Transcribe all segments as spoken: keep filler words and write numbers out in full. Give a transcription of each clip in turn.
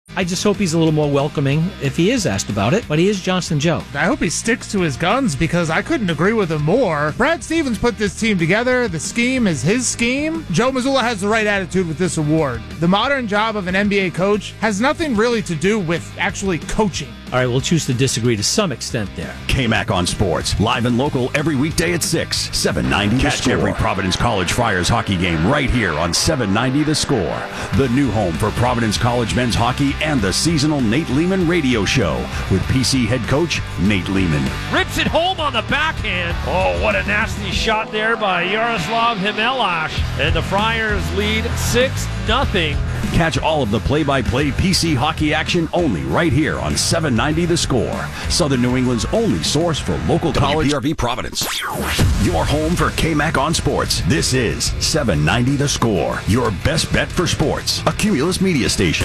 I just hope he's a little more welcoming if he is asked about it, but he is Johnson Joe. I hope he sticks to his guns because I couldn't agree with him more. Brad Stevens put this team together. The scheme is his scheme. Joe Mazzulla has the right attitude with this award. The modern job of an N B A coach has nothing really to do with actually coaching. All right, we'll choose to disagree to some extent there. K-Mac on Sports, live and local every weekday at six, seven ninety The Score. Catch every Providence College Friars hockey game right here on seven ninety The Score. The new home for Providence College men's hockey and the seasonal Nate Lehman radio show with P C head coach Nate Lehman. Rips it home on the backhand. Oh, what a nasty shot there by Yaroslav Himelash. And the Friars lead six nothing. Catch all of the play-by-play P C hockey action only right here on seven ninety The Score. Southern New England's only source for local college. W P R V Providence. Your home for K-Mac on Sports. This is seven ninety The Score. Your best bet for sports. A Cumulus media station.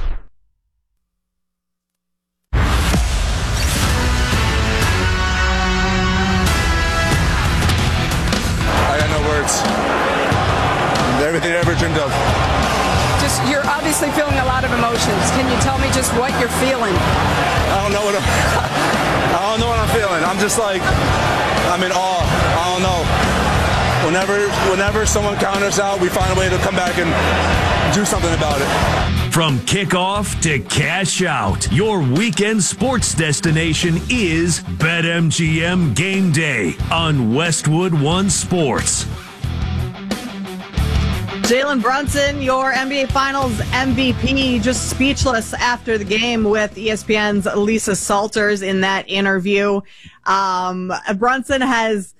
I got no words. Everything I ever dreamed of. Just, you're obviously feeling a lot of emotions. Can you tell me just what you're feeling? I don't know what I'm, I don't know what I'm feeling. I'm just like, I'm in awe. I don't know. Whenever, whenever someone counters out, we find a way to come back and do something about it. From kickoff to cash out, your weekend sports destination is BetMGM Game Day on Westwood One Sports. Jalen Brunson, your N B A Finals M V P, just speechless after the game with E S P N's Lisa Salters in that interview. Um, Brunson has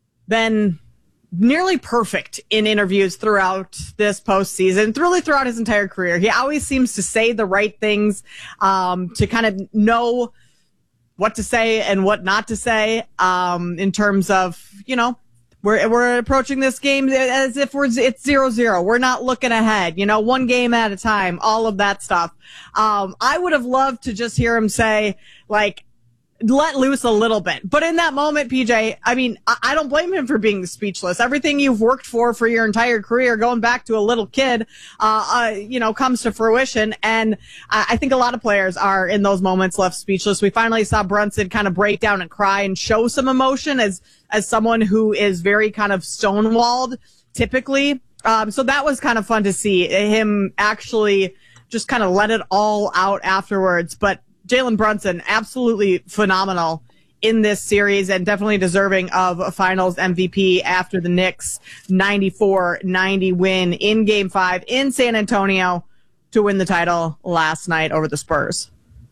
been nearly perfect in interviews throughout this postseason, really throughout his entire career. He always seems to say the right things, um, to kind of know what to say and what not to say, um, in terms of, you know, We're we're approaching this game as if we're it's zero zero. We're not looking ahead, you know, one game at a time, all of that stuff. Um, I would have loved to just hear him say, like, let loose a little bit. But in that moment, P J, I mean, I, I don't blame him for being speechless. Everything you've worked for for your entire career, going back to a little kid, uh, uh you know, comes to fruition. And I, I think a lot of players are in those moments left speechless. We finally saw Brunson kind of break down and cry and show some emotion as as someone who is very kind of stonewalled typically. Um, so that was kind of fun to see him actually just kind of let it all out afterwards. But Jalen Brunson, absolutely phenomenal in this series and definitely deserving of a Finals M V P after the Knicks' ninety-four ninety win in Game five in San Antonio to win the title last night over the Spurs.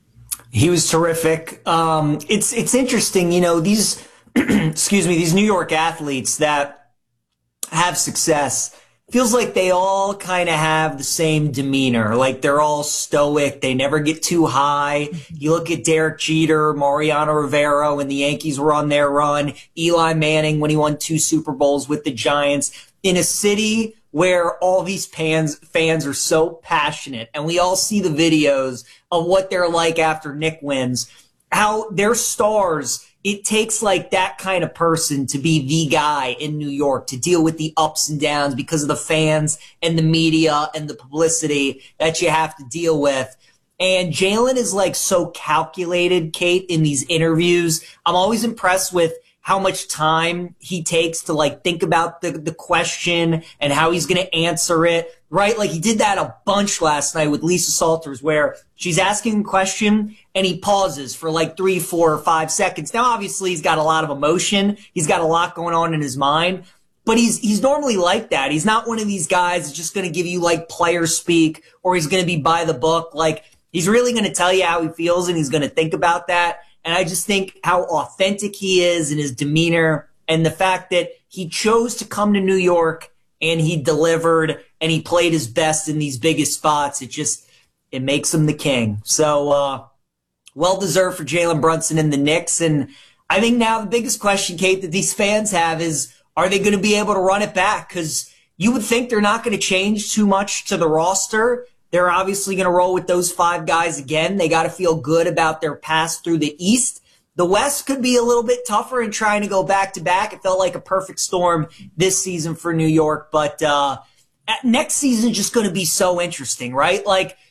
He was terrific. Um, it's it's interesting, you know, these, excuse me, these New York athletes that have success, feels like they all kind of have the same demeanor. Like they're all stoic. They never get too high. You look at Derek Jeter, Mariano Rivera when the Yankees were on their run, Eli Manning when he won two Super Bowls with the Giants. In a city where all these fans, fans are so passionate, and we all see the videos of what they're like after Nick wins, how they're stars. It takes like that kind of person to be the guy in New York to deal with the ups and downs because of the fans and the media and the publicity that you have to deal with. And Jalen is like so calculated, Kate, in these interviews. I'm always impressed with how much time he takes to like think about the, the question and how he's going to answer it, right? Like he did that a bunch last night with Lisa Salters where she's asking a question and he pauses for like three, four, or five seconds. Now, obviously, he's got a lot of emotion. He's got a lot going on in his mind, but he's, he's normally like that. He's not one of these guys that's just going to give you like player speak or he's going to be by the book. Like he's really going to tell you how he feels and he's going to think about that. And I just think how authentic he is in his demeanor and the fact that he chose to come to New York and he delivered and he played his best in these biggest spots. It just, it makes him the king. So, uh, well deserved for Jalen Brunson and the Knicks. And I think now the biggest question, Kate, that these fans have is, are they going to be able to run it back? Because you would think they're not going to change too much to the roster. They're obviously going to roll with those five guys again. They got to feel good about their pass through the East. The West could be a little bit tougher in trying to go back to back. It felt like a perfect storm this season for New York. But uh next season is just going to be so interesting, right? Like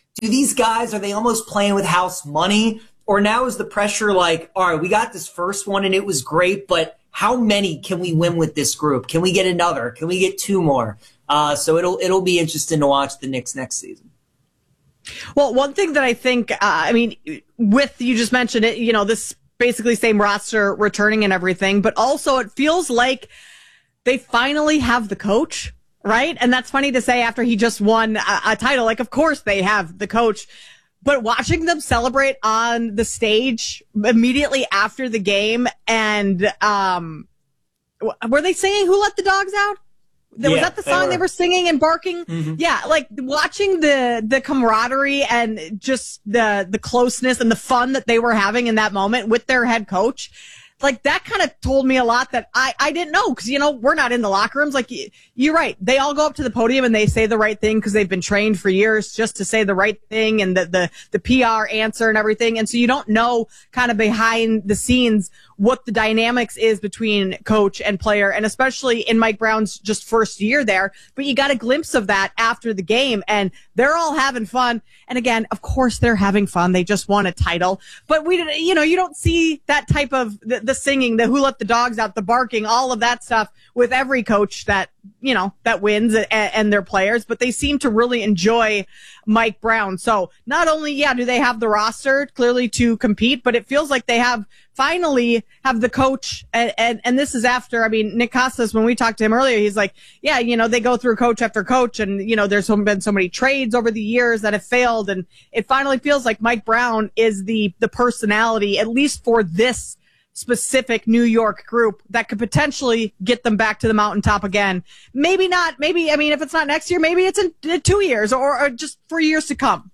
do these guys, are they almost playing with house money? Or now is the pressure like, all right, we got this first one and it was great, but how many can we win with this group? Can we get another? Can we get two more? Uh, so it'll it'll be interesting to watch the Knicks next season. Well, one thing that I think, uh, I mean, with, you just mentioned it, you know, this basically same roster returning and everything, but also it feels like they finally have the coach, right? And that's funny to say after he just won a, a title. Like, of course they have the coach, but watching them celebrate on the stage immediately after the game, and um, were they singing "Who Let the Dogs Out"? Was yeah, that the song they were. they were singing and barking? Mm-hmm. Yeah, like watching the the camaraderie and just the the closeness and the fun that they were having in that moment with their head coach. Like, that kind of told me a lot that I, I didn't know, because, you know, we're not in the locker rooms. Like, you're right. They all go up to the podium and they say the right thing because they've been trained for years just to say the right thing, and the, the, the P R answer and everything. And so you don't know kind of behind the scenes what the dynamics is between coach and player, and especially in Mike Brown's just first year there. But you got a glimpse of that after the game, and they're all having fun. And again, of course they're having fun. They just won a title. But we, you know, you don't see that type of the, the singing, the "Who Let the Dogs Out," the barking, all of that stuff with every coach that, you know, that wins and, and their players. But they seem to really enjoy Mike Brown. So not only, yeah, do they have the roster clearly to compete, but it feels like they have finally have the coach. And, and, and this is after, I mean, Nick Kostos, when we talked to him earlier, he's like, yeah, you know, they go through coach after coach, and, you know, there's been so many trades over the years that have failed. And it finally feels like Mike Brown is the, the personality, at least for this specific New York group, that could potentially get them back to the mountaintop again. Maybe not. Maybe, I mean, if it's not next year, maybe it's in two years or, or just for years to come.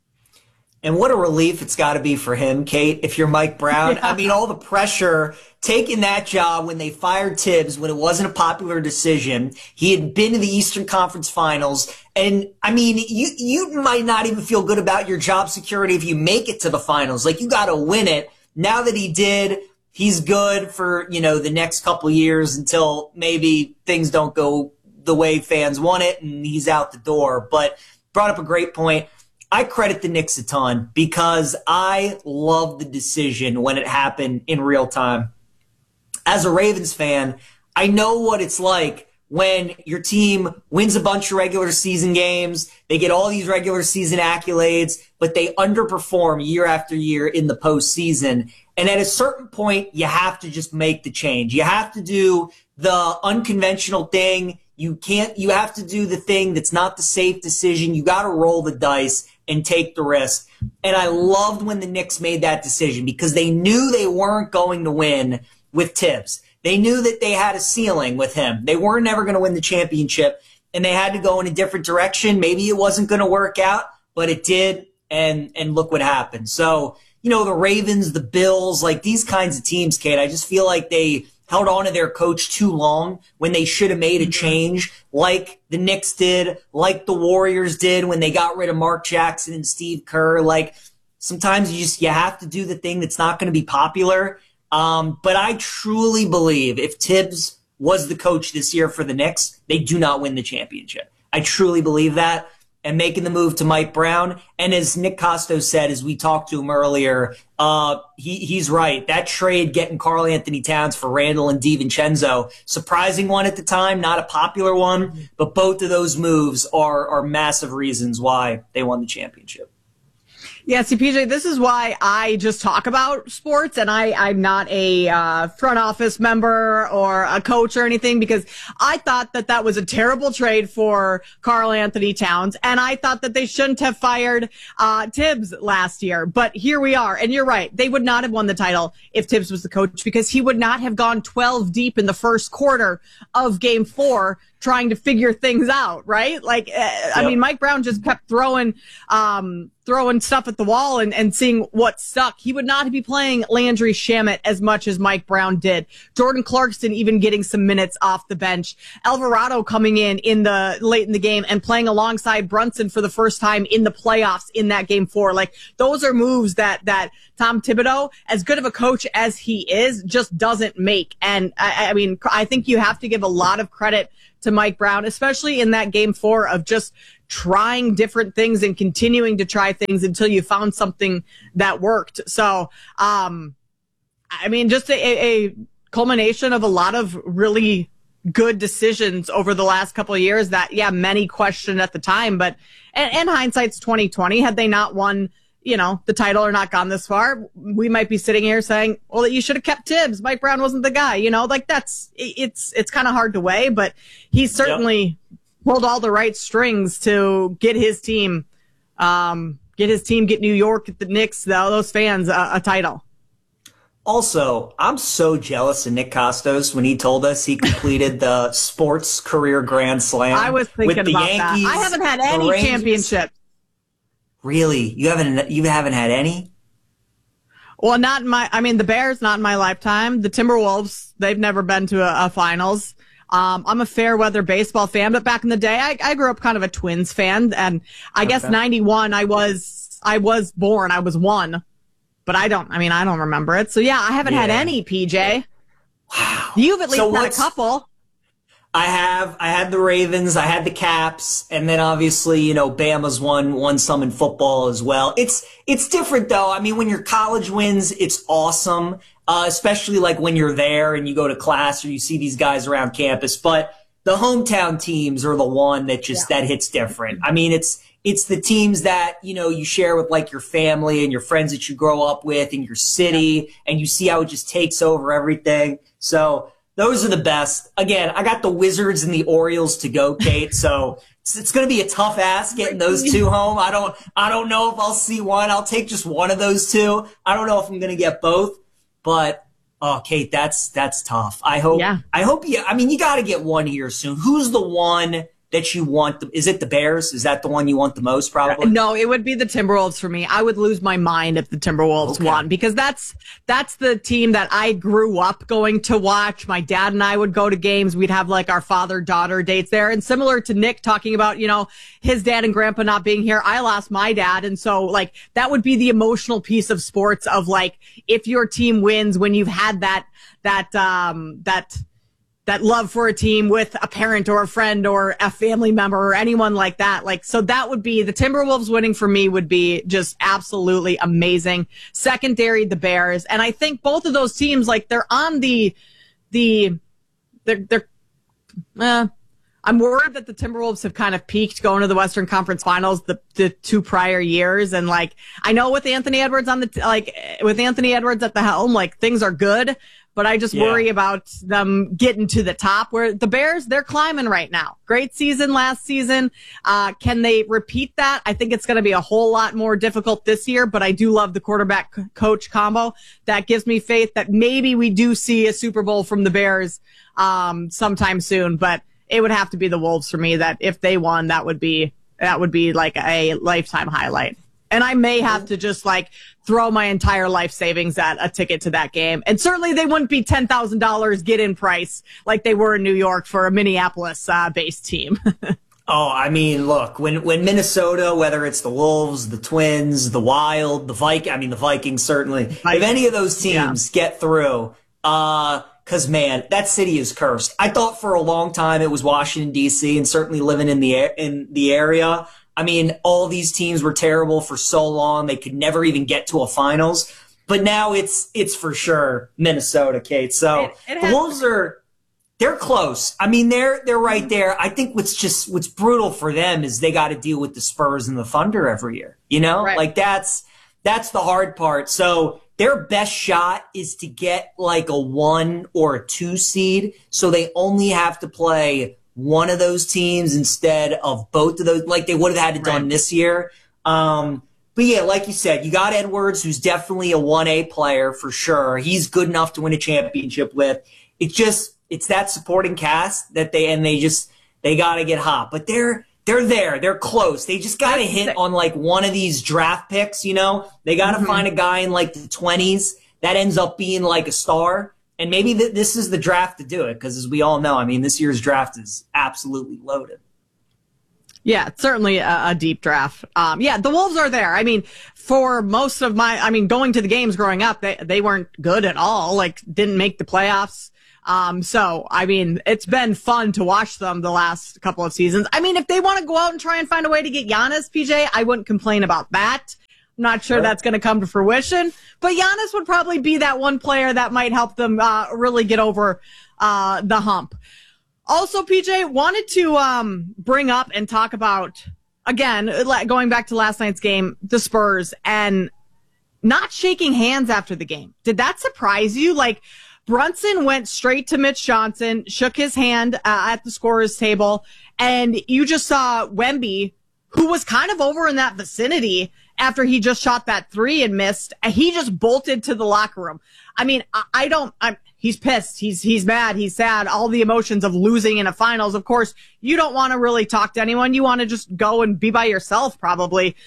And what a relief it's got to be for him, Kate, if you're Mike Brown. Yeah. I mean, all the pressure taking that job when they fired Tibbs, when it wasn't a popular decision. He had been to the Eastern Conference Finals. And, I mean, you, you might not even feel good about your job security if you make it to the finals. Like, you got to win it. Now that he did, he's good for, you know, the next couple of years until maybe things don't go the way fans want it and he's out the door. But brought up a great point. I credit the Knicks a ton because I love the decision when it happened in real time. As a Ravens fan, I know what it's like when your team wins a bunch of regular season games, they get all these regular season accolades, but they underperform year after year in the postseason. And at a certain point, you have to just make the change. You have to do the unconventional thing. You can't, you have to do the thing that's not the safe decision. You got to roll the dice and take the risk. And I loved when the Knicks made that decision because they knew they weren't going to win with Tibbs. They knew that they had a ceiling with him. They weren't never going to win the championship, and they had to go in a different direction. Maybe it wasn't going to work out, but it did, and and look what happened. So, you know, the Ravens, the Bills, like these kinds of teams, Kate, I just feel like they held on to their coach too long when they should have made a change, like the Knicks did, like the Warriors did when they got rid of Mark Jackson and Steve Kerr. Like, sometimes you just you have to do the thing that's not going to be popular. Um, but I truly believe if Tibbs was the coach this year for the Knicks, they do not win the championship. I truly believe that. And making the move to Mike Brown, and as Nick Kostos said, as we talked to him earlier, uh, he, he's right. That trade getting Karl Anthony Towns for Randall and DiVincenzo, surprising one at the time, not a popular one, but both of those moves are, are massive reasons why they won the championship. Yeah, see, P J, this is why I just talk about sports, and I, I'm not a uh, front office member or a coach or anything, because I thought that that was a terrible trade for Karl Anthony Towns, and I thought that they shouldn't have fired uh, Tibbs last year. But here we are, and you're right. They would not have won the title if Tibbs was the coach, because he would not have gone twelve deep in the first quarter of game four trying to figure things out, right? Like, uh, yep. I mean, Mike Brown just kept throwing, um, throwing stuff at the wall and, and seeing what stuck. He would not be playing Landry Shamet as much as Mike Brown did. Jordan Clarkson even getting some minutes off the bench. Alvarado coming in in the late in the game and playing alongside Brunson for the first time in the playoffs in that game four. Like, those are moves that, that Tom Thibodeau, as good of a coach as he is, just doesn't make. And I, I mean, I think you have to give a lot of credit to to Mike Brown, especially in that game four of just trying different things and continuing to try things until you found something that worked. So, um, I mean, just a, a culmination of a lot of really good decisions over the last couple of years that, yeah, many questioned at the time, but, and, and hindsight's twenty twenty. Had they not won, you know, the title or not gone this far, we might be sitting here saying, well, you should have kept Tibbs. Mike Brown wasn't the guy, you know, like that's, it's, it's kind of hard to weigh, but he certainly yep. pulled all the right strings to get his team, um, get his team, get New York, get the Knicks, those fans a, a title. Also, I'm so jealous of Nick Costos when he told us he completed the sports career grand slam. I was thinking with the about Yankees, that. I haven't had any championships. Really? You haven't, you haven't had any? Well, not in my, I mean, the Bears, not in my lifetime. The Timberwolves, they've never been to a, a finals. Um, I'm a fair weather baseball fan, but back in the day, I, I grew up kind of a Twins fan. And I okay. guess ninety-one, I was, I was born. I was one. But I don't, I mean, I don't remember it. So yeah, I haven't yeah. had any, P J. Wow. You've at least so had a couple. I have, I had the Ravens, I had the Caps, and then obviously, you know, Bama's won, won some in football as well. It's, it's different though. I mean, when your college wins, it's awesome. Uh, especially like when you're there and you go to class or you see these guys around campus, but the hometown teams are the one that just, yeah. that hits different. I mean, it's, It's the teams that, you know, you share with like your family and your friends that you grow up with in your city, and you see how it just takes over everything. So those are the best. Again, I got the Wizards and the Orioles to go, Kate. So it's, it's going to be a tough ass getting those two home. I don't, I don't know if I'll see one. I'll take just one of those two. I don't know if I'm going to get both, but oh, Kate, that's, that's tough. I hope, yeah. I hope you, I mean, you got to get one here soon. Who's the one that you want? The, is it the Bears? Is that the one you want the most, probably? No, it would be the Timberwolves for me. I would lose my mind if the Timberwolves okay. won, because that's that's the team that I grew up going to watch. My dad and I would go to games. We'd have like our father-daughter dates there. And similar to Nick talking about, you know, his dad and grandpa not being here, I lost my dad. And so like that would be the emotional piece of sports of like, if your team wins, when you've had that, that, um, that, that love for a team with a parent or a friend or a family member or anyone like that. Like, so that would be the Timberwolves winning for me would be just absolutely amazing. Secondary, the Bears. And I think both of those teams, like they're on the, the, they're, they're, uh, I'm worried that the Timberwolves have kind of peaked going to the Western Conference Finals the, the two prior years. And like, I know with Anthony Edwards on the, like with Anthony Edwards at the helm, like things are good. But I just yeah. worry about them getting to the top, where the Bears, they're climbing right now. Great season last season. Uh, can they repeat that? I think it's going to be a whole lot more difficult this year, but I do love the quarterback coach combo. That gives me faith that maybe we do see a Super Bowl from the Bears, um, sometime soon, but it would have to be the Wolves for me, that if they won, that would be, that would be like a lifetime highlight. And I may have to just like throw my entire life savings at a ticket to that game. And certainly they wouldn't be ten thousand dollars get in price like they were in New York for a Minneapolis uh, based team. Oh, I mean, look, when, when Minnesota, whether it's the Wolves, the Twins, the Wild, the Vikings, I mean, the Vikings certainly, Vikings. If any of those teams yeah. get through, uh, cause man, that city is cursed. I thought for a long time it was Washington D C, and certainly living in the, in the area. I mean, all these teams were terrible for so long. They could never even get to a finals. But now it's, it's for sure Minnesota, Kate. So it, it the Wolves are, they're close. I mean, they're, they're right there. I think what's just, what's brutal for them is they got to deal with the Spurs and the Thunder every year. You know, right. like that's, that's the hard part. So their best shot is to get like a one or a two seed. So they only have to play one of those teams instead of both of those, like they would have had it done right. this year. Um, but yeah, like you said, you got Edwards, who's definitely a one A player for sure. He's good enough to win a championship with. It's just, it's that supporting cast that they, and they just, they got to get hot, but they're, they're there. They're close. They just got to hit on like one of these draft picks, you know, they got to mm-hmm. find a guy in like the twenties that ends up being like a star. And maybe th- this is the draft to do it, because as we all know, I mean, this year's draft is absolutely loaded. Yeah, it's certainly a, a deep draft. Um, yeah, the Wolves are there. I mean, for most of my, I mean, going to the games growing up, they, they weren't good at all, like didn't make the playoffs. Um, so, I mean, it's been fun to watch them the last couple of seasons. I mean, if they want to go out and try and find a way to get Giannis, P J, I wouldn't complain about that. I'm not sure that's going to come to fruition, but Giannis would probably be that one player that might help them uh, really get over uh, the hump. Also, P J, wanted to um, bring up and talk about, again, going back to last night's game, the Spurs, and not shaking hands after the game. Did that surprise you? Like, Brunson went straight to Mitch Johnson, shook his hand uh, at the scorer's table, and you just saw Wemby, who was kind of over in that vicinity after he just shot that three and missed. He just bolted to the locker room. I mean, I, I don't, I'm, he's pissed. He's, he's mad. He's sad. All the emotions of losing in a finals. Of course, you don't want to really talk to anyone. You want to just go and be by yourself, probably.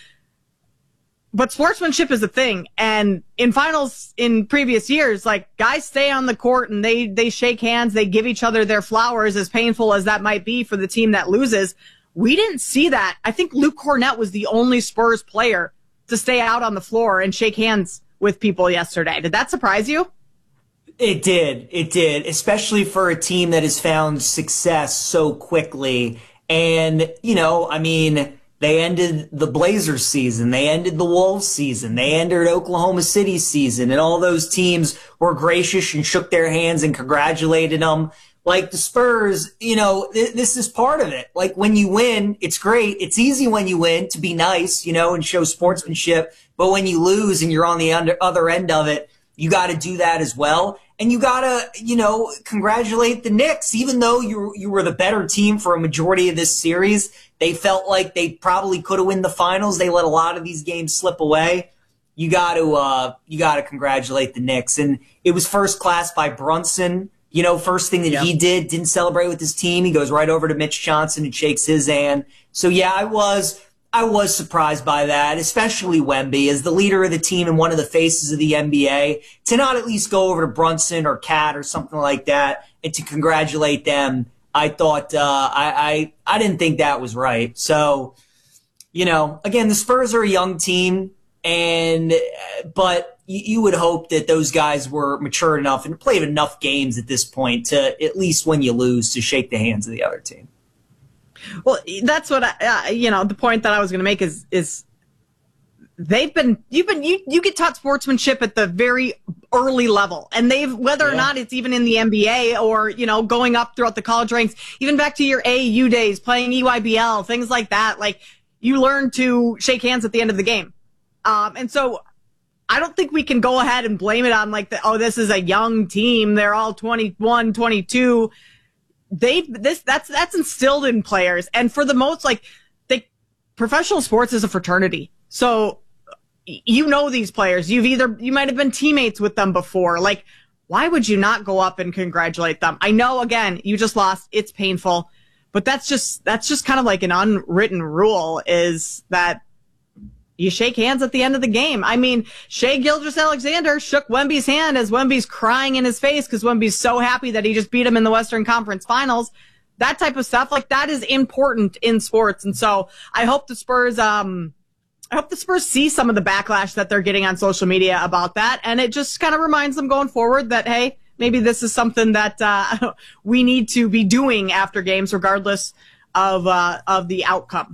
But sportsmanship is a thing. And in finals in previous years, like, guys stay on the court and they, they shake hands. They give each other their flowers, as painful as that might be for the team that loses. We didn't see that. I think Luke Cornett was the only Spurs player to stay out on the floor and shake hands with people yesterday. Did that surprise you? It did. It did, especially for a team that has found success so quickly. And, you know, I mean, they ended the Blazers season. They ended the Wolves season. They ended Oklahoma City season. And all those teams were gracious and shook their hands and congratulated them. Like the Spurs, you know, th- this is part of it. Like when you win, it's great. It's easy when you win to be nice, you know, and show sportsmanship. But when you lose and you're on the under- other end of it, you got to do that as well. And you got to, you know, congratulate the Knicks. Even though you you were the better team for a majority of this series, they felt like they probably could have won the finals. They let a lot of these games slip away. You got to uh, you got to congratulate the Knicks. And it was first class by Brunson. You know, first thing that yep. he did, didn't celebrate with his team. He goes right over to Mitch Johnson and shakes his hand. So yeah, I was. I was surprised by that, especially Wemby, as the leader of the team and one of the faces of the N B A, to not at least go over to Brunson or Cat or something like that and to congratulate them. I thought, uh, I, I, I didn't think that was right. So, you know, again, the Spurs are a young team, and, but you, you would hope that those guys were mature enough and played enough games at this point to, at least when you lose, to shake the hands of the other team. Well, that's what I, uh, you know, the point that I was going to make is, is they've been, you've been, you, you get taught sportsmanship at the very early level, and they've, whether yeah. or not it's even in the N B A or, you know, going up throughout the college ranks, even back to your A A U days, playing E Y B L, things like that. Like, you learn to shake hands at the end of the game. Um, and so I don't think we can go ahead and blame it on like the, oh, this is a young team. They're all twenty-one, twenty-two. They this that's that's instilled in players, and for the most, like, they professional sports is a fraternity. So you know these players. You've either you might have been teammates with them before. Like, why would you not go up and congratulate them? I know, again, you just lost. It's painful, but that's just that's just kind of like an unwritten rule, is that you shake hands at the end of the game. I mean, Shai Gilgeous-Alexander shook Wemby's hand as Wemby's crying in his face because Wemby's so happy that he just beat him in the Western Conference Finals. That type of stuff, like, that is important in sports. And so I hope the Spurs, um, I hope the Spurs see some of the backlash that they're getting on social media about that. And it just kind of reminds them going forward that, hey, maybe this is something that uh, we need to be doing after games, regardless of uh, of the outcome.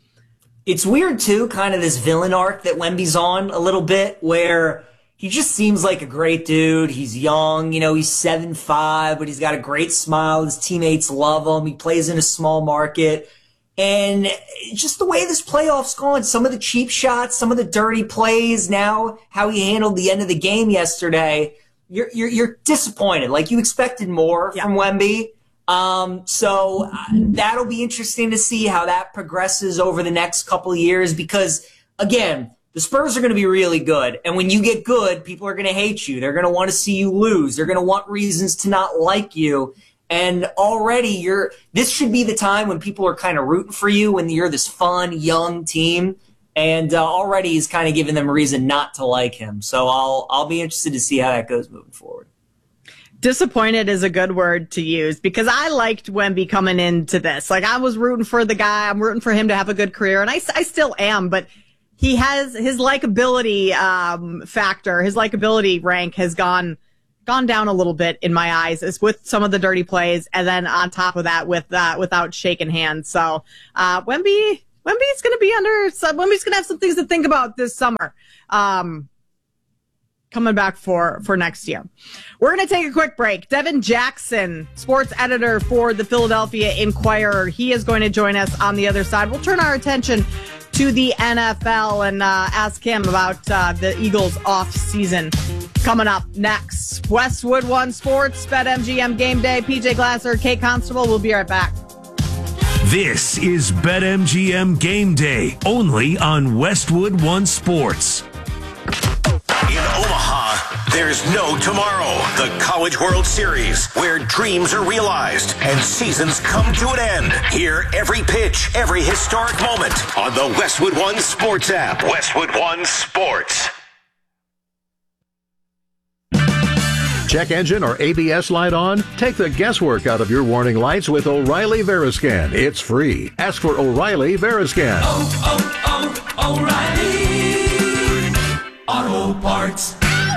It's weird, too, kind of this villain arc that Wemby's on a little bit, where he just seems like a great dude. He's young, you know, he's seven five, but he's got a great smile. His teammates love him. He plays in a small market. And just the way this playoff's gone, some of the cheap shots, some of the dirty plays, now how he handled the end of the game yesterday, you're you're, you're disappointed. Like, you expected more yeah. from Wemby. Um, so uh, that'll be interesting to see how that progresses over the next couple of years, because, again, the Spurs are going to be really good. And when you get good, people are going to hate you. They're going to want to see you lose. They're going to want reasons to not like you. And already you're, this should be the time when people are kind of rooting for you, when you're this fun, young team. And uh, already he's kind of giving them a reason not to like him. So I'll, I'll be interested to see how that goes moving forward. Disappointed is a good word to use, because I liked Wemby coming into this. Like, I was rooting for the guy. I'm rooting for him to have a good career, and I, I still am. But he has his likability um, factor, his likability rank has gone gone down a little bit in my eyes is with some of the dirty plays, and then on top of that with uh, without shaking hands. So uh, Wemby, Wemby's going to be under. Some, Wemby's going to have some things to think about this summer. Um, coming back for, for next year. We're going to take a quick break. Devin Jackson, sports editor for the Philadelphia Inquirer. He is going to join us on the other side. We'll turn our attention to the N F L and uh, ask him about uh, the Eagles off season coming up next. Westwood One Sports, BetMGM Game Day. P J Glasser, Kate Constable. We'll be right back. This is BetMGM Game Day, only on Westwood One Sports. In Omaha, there's no tomorrow. The College World Series, where dreams are realized and seasons come to an end. Hear every pitch, every historic moment on the Westwood One Sports app. Westwood One Sports. Check engine or A B S light on? Take the guesswork out of your warning lights with O'Reilly Veriscan. It's free. Ask for O'Reilly Veriscan. Oh, oh, oh, O'Reilly Auto Parts.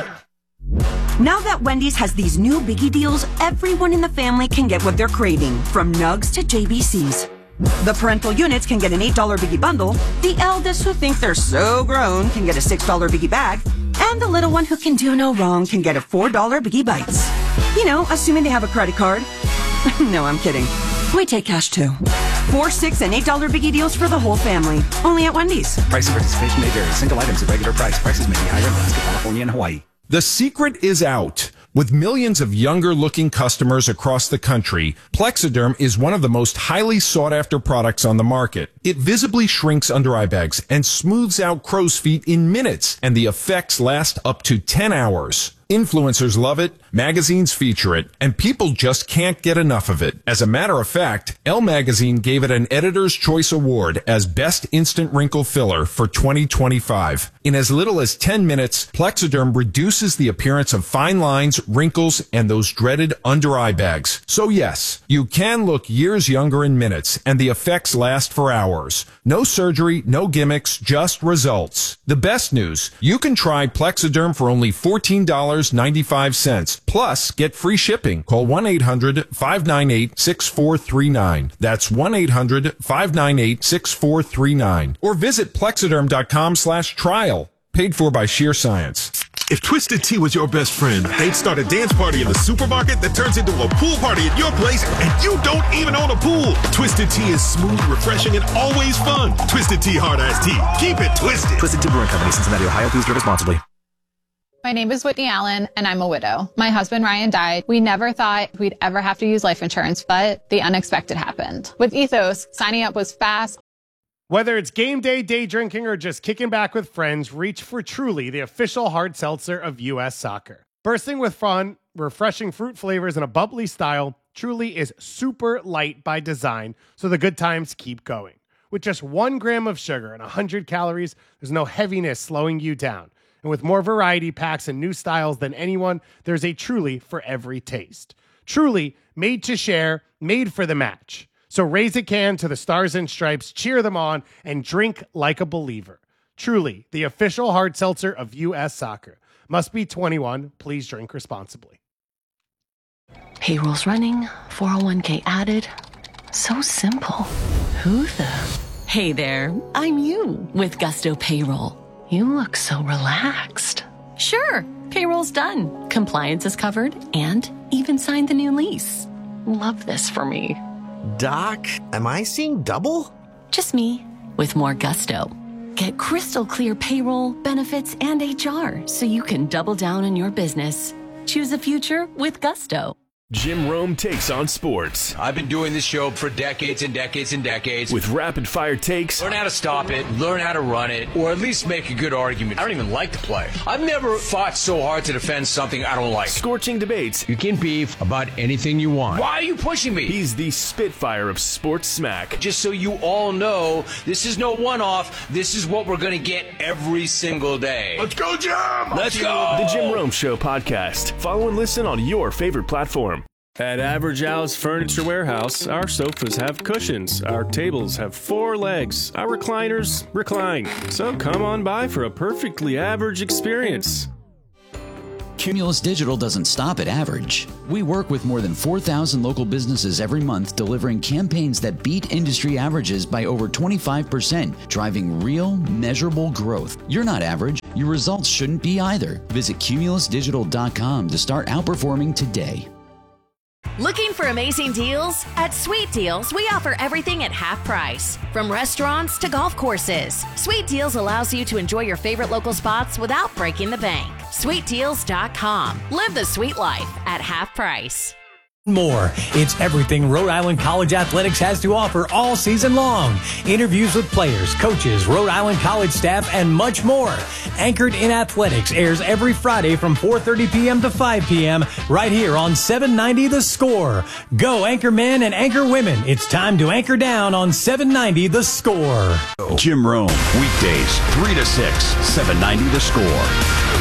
Now that Wendy's has these new biggie deals, everyone in the family can get what they're craving, from nugs to J B Cs. The parental units can get an eight dollar biggie bundle, the eldest who think they're so grown can get a six dollar biggie bag, and the little one who can do no wrong can get a four dollar biggie bites. You know, assuming they have a credit card. No, I'm kidding. We take cash too. Four, six, and eight dollar biggie deals for the whole family. Only at Wendy's. Price and participation may vary. Single items at regular price. Prices may be higher in Alaska, California, and Hawaii. The secret is out. With millions of younger-looking customers across the country, Plexiderm is one of the most highly sought-after products on the market. It visibly shrinks under-eye bags and smooths out crow's feet in minutes, and the effects last up to ten hours. Influencers love it, magazines feature it, and people just can't get enough of it. As a matter of fact, Elle Magazine gave it an Editor's Choice Award as Best Instant Wrinkle Filler for twenty twenty-five. In as little as ten minutes, Plexiderm reduces the appearance of fine lines, wrinkles, and those dreaded under-eye bags. So yes, you can look years younger in minutes, and the effects last for hours. No surgery, no gimmicks, just results. The best news, you can try Plexiderm for only fourteen dollars and ninety-five cents. Plus, get free shipping. Call one eight hundred, five nine eight, six four three nine. That's one eight hundred, five nine eight, six four three nine. Or visit plexiderm.com slash trial. Paid for by Sheer Science. If Twisted Tea was your best friend, they'd start a dance party in the supermarket that turns into a pool party at your place, and you don't even own a pool. Twisted Tea is smooth, refreshing, and always fun. Twisted Tea Hard Iced Tea. Keep it twisted. Twisted Tea Brewing Company, Cincinnati, Ohio. Please drink responsibly. My name is Whitney Allen, and I'm a widow. My husband, Ryan, died. We never thought we'd ever have to use life insurance, but the unexpected happened. With Ethos, signing up was fast. Whether it's game day, day drinking, or just kicking back with friends, reach for Truly, the official hard seltzer of U S Soccer. Bursting with fun, refreshing fruit flavors, and a bubbly style, Truly is super light by design, so the good times keep going. With just one gram of sugar and one hundred calories, there's no heaviness slowing you down. And with more variety packs and new styles than anyone, there's a Truly for every taste. Truly, made to share, made for the match. So raise a can to the Stars and Stripes, cheer them on, and drink like a believer. Truly, the official hard seltzer of U S Soccer. Must be twenty-one. Please drink responsibly. Payroll's running, four oh one k added. So simple. Who the? Hey there, I'm you with Gusto Payroll. You look so relaxed. Sure, payroll's done. Compliance is covered and even signed the new lease. Love this for me. Doc, am I seeing double? Just me with more gusto. Get crystal clear payroll, benefits, and H R so you can double down on your business. Choose a future with Gusto. Jim Rome takes on sports. I've been doing this show for decades and decades and decades. With rapid-fire takes. Learn how to stop it, learn how to run it, or at least make a good argument. I don't even like the play. I've never fought so hard to defend something I don't like. Scorching debates. You can beef about anything you want. Why are you pushing me? He's the Spitfire of sports smack. Just so you all know, this is no one-off. This is what we're going to get every single day. Let's go, Jim! Let's go! The Jim Rome Show podcast. Follow and listen on your favorite platform. At Average Al's Furniture Warehouse, our sofas have cushions, our tables have four legs, our recliners recline. So come on by for a perfectly average experience. Cumulus Digital doesn't stop at average. We work with more than four thousand local businesses every month, delivering campaigns that beat industry averages by over twenty-five percent, driving real, measurable growth. You're not average. Your results shouldn't be either. Visit cumulus digital dot com to start outperforming today. Looking for amazing deals? At Sweet Deals, we offer everything at half price. From restaurants to golf courses, Sweet Deals allows you to enjoy your favorite local spots without breaking the bank. sweet deals dot com. Live the sweet life at half price. More. It's everything Rhode Island College Athletics has to offer all season long. Interviews with players, coaches, Rhode Island College staff, and much more. Anchored in Athletics airs every Friday from four thirty p.m. to five p.m. right here on seven ninety The Score. Go anchor men and anchor women. It's time to anchor down on seven ninety The Score. Jim Rome, weekdays, three to six, seven ninety The Score.